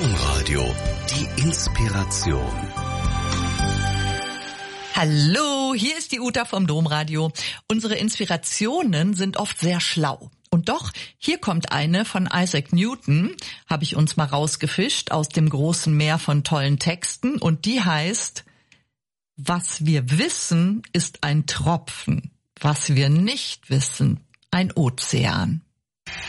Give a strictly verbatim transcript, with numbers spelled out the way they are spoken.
Domradio, die Inspiration. Hallo, hier ist die Uta vom Domradio. Unsere Inspirationen sind oft sehr schlau. Und doch, hier kommt eine von Isaac Newton, habe ich uns mal rausgefischt aus dem großen Meer von tollen Texten. Und die heißt: Was wir wissen, ist ein Tropfen. Was wir nicht wissen, ein Ozean.